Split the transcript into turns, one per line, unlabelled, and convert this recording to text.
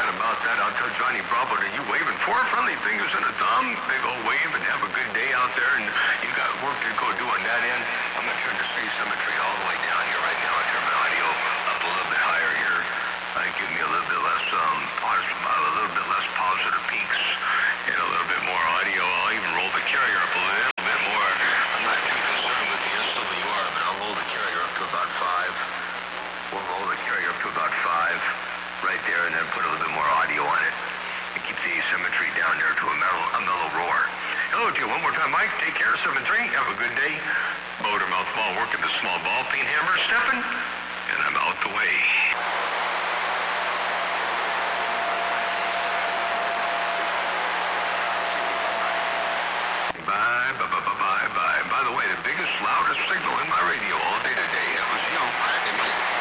that about that. I'll tell Johnny Bravo that you waving four friendly fingers and a thumb. Big old wave and have a good day out there. And you got work to go do on that end. I'm going to turn the space symmetry all the way down here right now. I turn my audio up a little bit higher here. Give me a little bit less positive peaks and a little bit more audio. I'll even roll the carrier up a little bit more. I'm not too concerned with the SWR, but I'll roll the carrier up to about 5. We'll roll the carrier up to about 5 right there, and then put a little bit more audio on it. It keeps the asymmetry down there to a mellow roar. Hello to you one more time, Mike. Take care, 7-3. Have a good day. Motor mouth ball working the small ball. Paint hammer. Stefan.